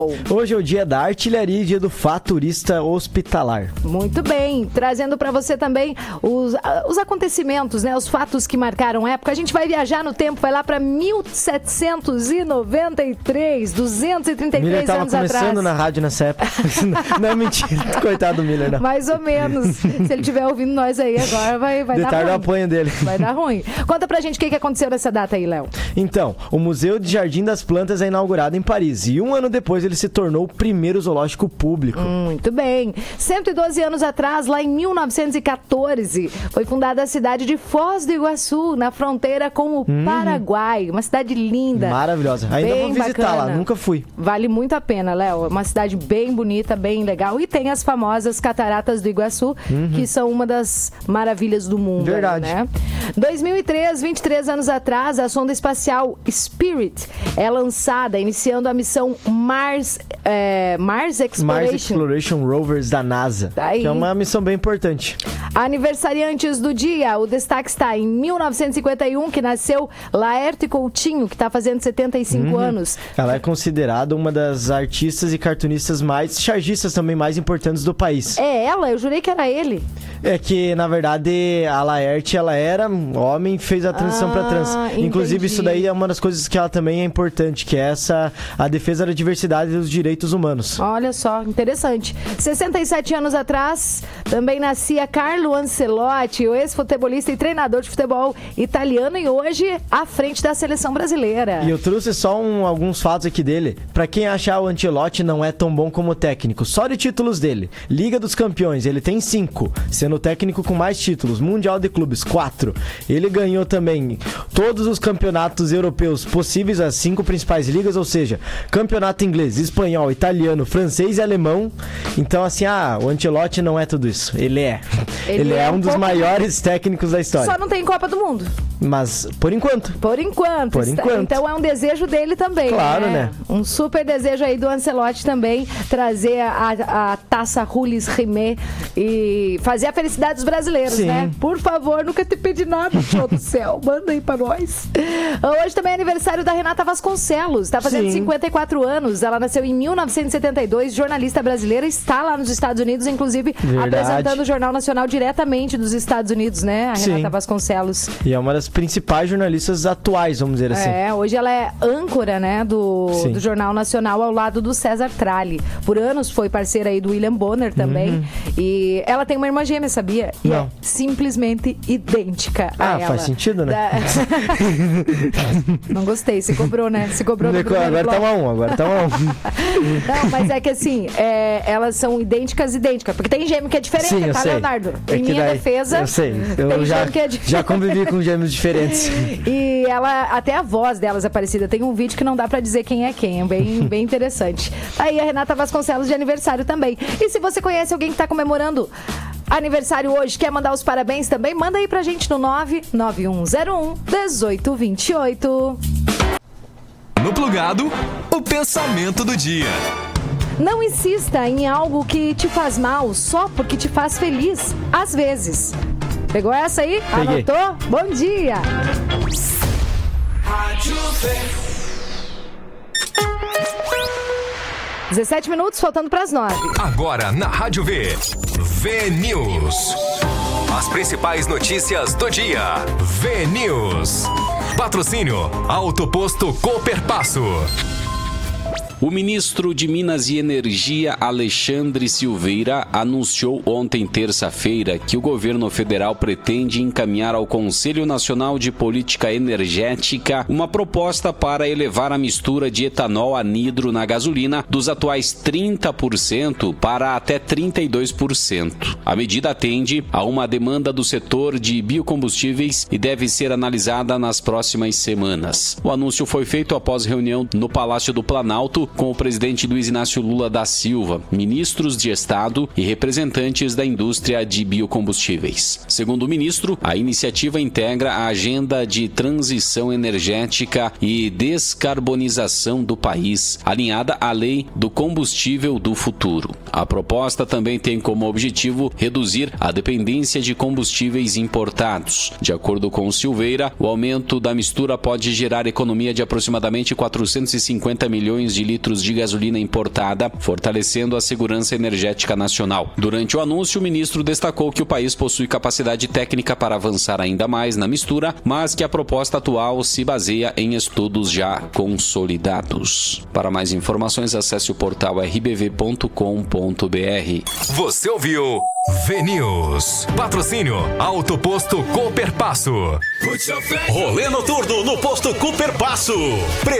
Hoje é o dia da artilharia e dia do faturista hospitalar. Muito bem, trazendo para você também os acontecimentos, né? Os fatos que marcaram a época. A gente vai viajar no tempo, vai lá para 1793, 233 Miller tava anos atrás. começando na rádio nessa época. Não, mentira, coitado do Miller, não. Mais ou menos. Se ele estiver ouvindo nós aí agora, vai dar ruim. o apoio dele. Vai dar ruim. Conta pra gente o que aconteceu nessa data aí, Léo. Então, o Museu de Jardim das Plantas é inaugurado em Paris e um ano depois ele se tornou o primeiro zoológico público. Muito bem. 112 anos atrás, lá em 1914, foi fundada a cidade de Foz do Iguaçu, na fronteira com o Paraguai. Uma cidade linda. Maravilhosa. Ainda vou visitar lá, nunca fui. Vale muito a pena, Léo. É uma cidade bem bonita, bem legal. E tem as famosas Cataratas do Iguaçu, que são uma das maravilhas do mundo. Verdade. Aí, né? 2003, 23 anos atrás, a sonda espacial Spirit é lançada, iniciando a missão Mars Exploration Rovers da NASA, que é uma missão bem importante. Aniversariantes do dia, o destaque está em 1951, que nasceu Laerte Coutinho, que está fazendo 75 anos. Ela é considerada uma das artistas e cartunistas chargistas também mais importantes do país. É ela? Eu jurei que era ele. É que, na verdade, a Laerte, ela era homem e fez a transição para trans. Inclusive, isso daí é uma das coisas que ela também é importante, que é a defesa da diversidade e dos direitos humanos. Olha só, interessante. 67 anos atrás, também nascia Carlo Ancelotti, o ex-futebolista e treinador de futebol italiano e hoje à frente da seleção brasileira. E eu trouxe só alguns fatos aqui dele. Pra quem achar o Ancelotti não é tão bom como técnico, só de títulos dele. Liga dos Campeões, ele tem 5, sendo o técnico com mais títulos. Mundial de Clubes, 4. Ele ganhou também todos os campeonatos europeus possíveis, as 5 principais ligas, ou seja, campeonato inglês, espanhol, italiano, francês e alemão. Então, assim, o Ancelotti não é tudo isso. Ele é um dos maiores técnicos da história. Só não tem Copa do Mundo. Mas, por enquanto. Por enquanto. Então é um desejo dele também. Claro, né? Um super desejo aí do Ancelotti também, trazer a taça Jules Rimet e fazer a felicidade dos brasileiros, né? Por favor, nunca te pedi nada, show do céu. Manda aí pra nós. Hoje também é aniversário da Renata Vasconcelos. Tá fazendo 54 anos. Ela nasceu em 1972, jornalista brasileira, está lá nos Estados Unidos, inclusive apresentando o Jornal Nacional diretamente dos Estados Unidos, né? A Renata Vasconcelos. E é uma das principais jornalistas atuais, vamos dizer assim. Hoje ela é âncora, né, do Jornal Nacional ao lado do César Tralli. Por anos foi parceira aí do William Bonner também. E ela tem uma irmã gêmea, sabia? E é simplesmente idêntica a ela. Faz sentido, né? Não gostei, se cobrou, né? Se cobrou no agora tá um. Não, mas é que assim, elas são idênticas, porque tem gêmeo que é diferente, tá, Leonardo? Em minha defesa, eu sei. Eu já convivi com gêmeos diferentes. E até a voz delas é parecida. Tem um vídeo que não dá pra dizer quem é quem. É bem interessante. Aí a Renata Vasconcelos de aniversário também. E se você conhece alguém que tá comemorando aniversário hoje, quer mandar os parabéns também, manda aí pra gente no 991011828. No Plugado, o pensamento do dia. Não insista em algo que te faz mal só porque te faz feliz, às vezes. Pegou essa aí? Peguei. Anotou? Bom dia! Rádio V. 17 minutos, faltando para as 9. Agora na Rádio V. V-News. As principais notícias do dia. V-News. Patrocínio Autoposto Cooperpasso. O ministro de Minas e Energia, Alexandre Silveira, anunciou ontem, terça-feira, que o governo federal pretende encaminhar ao Conselho Nacional de Política Energética uma proposta para elevar a mistura de etanol anidro na gasolina dos atuais 30% para até 32%. A medida atende a uma demanda do setor de biocombustíveis e deve ser analisada nas próximas semanas. O anúncio foi feito após reunião no Palácio do Planalto com o presidente Luiz Inácio Lula da Silva, ministros de Estado e representantes da indústria de biocombustíveis. Segundo o ministro, a iniciativa integra a agenda de transição energética e descarbonização do país, alinhada à lei do combustível do futuro. A proposta também tem como objetivo reduzir a dependência de combustíveis importados. De acordo com Silveira, o aumento da mistura pode gerar economia de aproximadamente 450 milhões de litros litros de gasolina importada, fortalecendo a segurança energética nacional. Durante o anúncio, o ministro destacou que o país possui capacidade técnica para avançar ainda mais na mistura, mas que a proposta atual se baseia em estudos já consolidados. Para mais informações, acesse o portal rbv.com.br. Você ouviu V-News. Patrocínio Auto Posto Cooper Passo. Rolê noturno no Posto Cooper Passo.